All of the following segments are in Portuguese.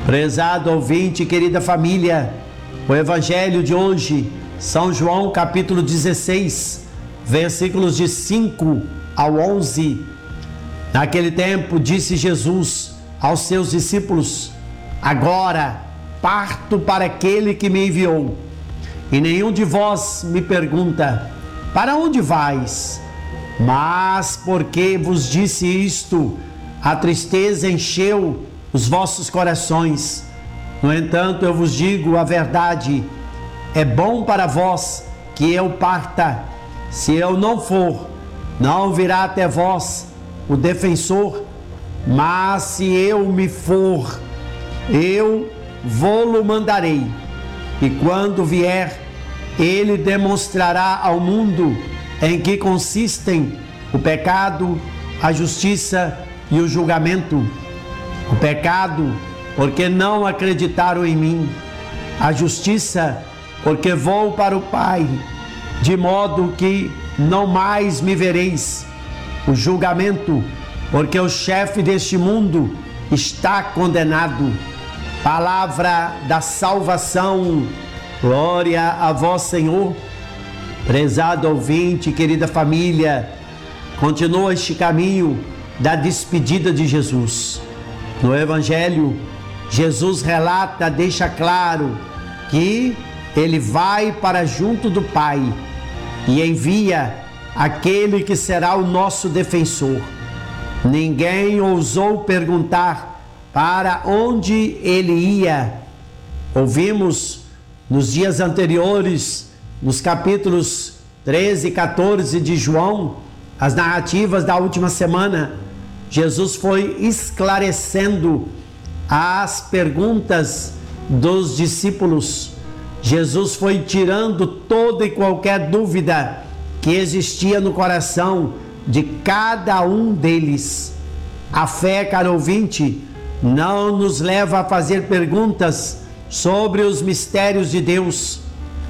Prezado ouvinte, querida família, o Evangelho de hoje, São João capítulo 16, versículos de 5 ao 11. Naquele tempo disse Jesus aos seus discípulos: agora parto para aquele que me enviou, e nenhum de vós me pergunta: para onde vais? Mas porque vos disse isto, a tristeza encheu os vossos corações. No entanto, eu vos digo a verdade: é bom para vós que eu parta. Se eu não for, não virá até vós o defensor, mas se eu me for, eu vô-lo mandarei. E quando vier, ele demonstrará ao mundo em que consistem o pecado, a justiça e o julgamento. O pecado, porque não acreditaram em mim; a justiça, porque vou para o Pai, de modo que não mais me vereis; o julgamento, porque o chefe deste mundo está condenado. Palavra da salvação. Glória a vós, Senhor. Prezado ouvinte, querida família, continua este caminho da despedida de Jesus. No Evangelho, Jesus relata, deixa claro que ele vai para junto do Pai e envia aquele que será o nosso defensor. Ninguém ousou perguntar para onde ele ia. Ouvimos nos dias anteriores, nos capítulos 13 e 14 de João, as narrativas da última semana. Jesus foi esclarecendo as perguntas dos discípulos. Jesus foi tirando toda e qualquer dúvida que existia no coração de cada um deles. A fé, caro ouvinte, não nos leva a fazer perguntas sobre os mistérios de Deus,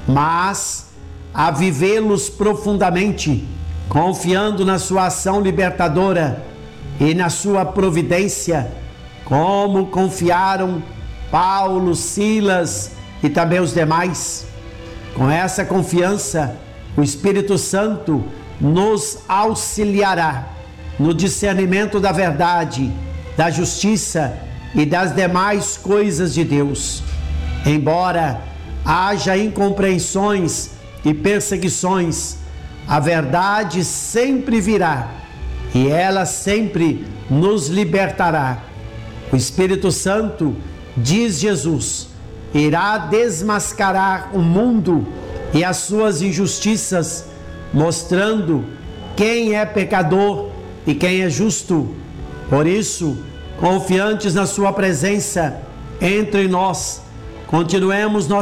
mas a vivê-los profundamente, confiando na sua ação libertadora e na sua providência, como confiaram Paulo, Silas e também os demais. Com essa confiança, o Espírito Santo nos auxiliará no discernimento da verdade, da justiça e das demais coisas de Deus. Embora haja incompreensões e perseguições, a verdade sempre virá e ela sempre nos libertará. O Espírito Santo, diz Jesus, irá desmascarar o mundo e as suas injustiças, mostrando quem é pecador e quem é justo. Por isso, confiantes na sua presença entre nós, continuemos